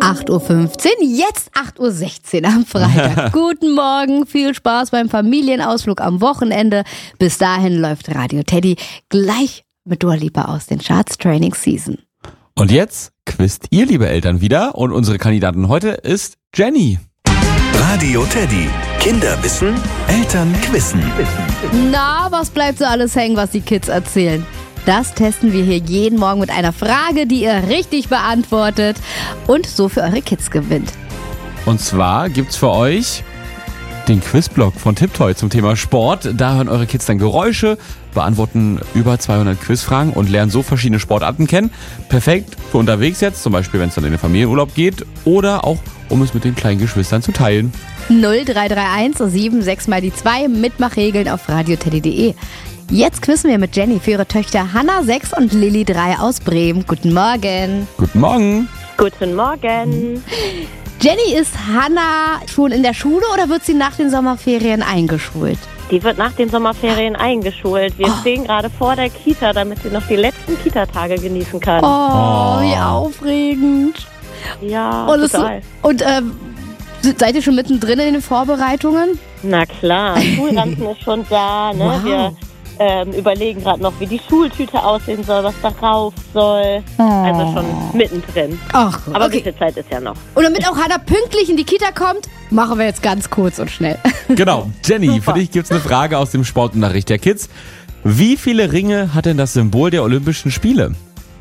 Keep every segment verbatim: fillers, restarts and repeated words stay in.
acht Uhr fünfzehn, jetzt acht Uhr sechzehn am Freitag. Guten Morgen, viel Spaß beim Familienausflug am Wochenende. Bis dahin läuft Radio Teddy gleich mit Dua Lipa aus den Charts Training Season. Und jetzt quizt ihr, liebe Eltern, wieder. Und unsere Kandidatin heute ist Jenny. Radio Teddy. Kinder wissen, Eltern quizzen. Na, was bleibt so alles hängen, was die Kids erzählen? Das testen wir hier jeden Morgen mit einer Frage, die ihr richtig beantwortet und so für eure Kids gewinnt. Und zwar gibt's für euch den Quizblog von Tiptoy zum Thema Sport. Da hören eure Kids dann Geräusche, beantworten über zweihundert Quizfragen und lernen so verschiedene Sportarten kennen. Perfekt für unterwegs jetzt, zum Beispiel wenn es dann in den Familienurlaub geht oder auch um es mit den kleinen Geschwistern zu teilen. null drei drei eins sieben sechs mal die zwei, Mitmachregeln auf radioteddy punkt de. Jetzt quizzen wir mit Jenny für ihre Töchter Hannah sechs und Lilly drei aus Bremen. Guten Morgen. Guten Morgen. Guten Morgen. Jenny, ist Hannah schon in der Schule oder wird sie nach den Sommerferien eingeschult? Die wird nach den Sommerferien eingeschult. Wir Oh. stehen gerade vor der Kita, damit sie noch die letzten Kita-Tage genießen kann. Oh, Oh. wie aufregend. Ja, Und, es, total. und ähm, seid ihr schon mittendrin in den Vorbereitungen? Na klar, Schulranzen ist schon da. Ne? Wow. Wir ähm, überlegen gerade noch, wie die Schultüte aussehen soll, was darauf soll. Also schon mittendrin. Ach, Aber okay. ein bisschen Zeit ist ja noch. Und damit auch Hannah pünktlich in die Kita kommt, machen wir jetzt ganz kurz und schnell. Genau, Jenny, Super. für dich gibt's eine Frage aus dem Sportunterricht der Kids. Wie viele Ringe hat denn das Symbol der Olympischen Spiele?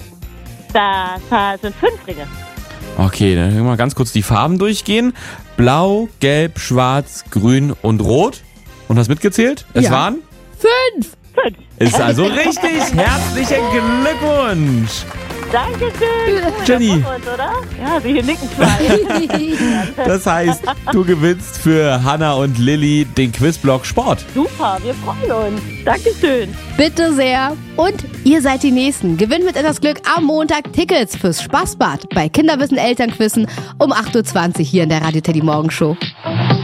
Das sind fünf Ringe. Okay, dann können wir mal ganz kurz die Farben durchgehen. Blau, Gelb, Schwarz, Grün und Rot. Und hast mitgezählt? Es Ja. waren? Fünf! Fünf. Ist also richtig. Herzlichen Glückwunsch. Dankeschön. Jenny. Wir freuen uns, oder? Ja, Sie nicken zwei. Das heißt, du gewinnst für Hannah und Lilly den Quizblog Sport. Super, wir freuen uns. Dankeschön. Bitte sehr. Und ihr seid die Nächsten. Gewinnt mit etwas Glück am Montag Tickets fürs Spaßbad bei Kinderwissen Elternquissen um acht Uhr zwanzig hier in der Radio Teddy Morgenshow.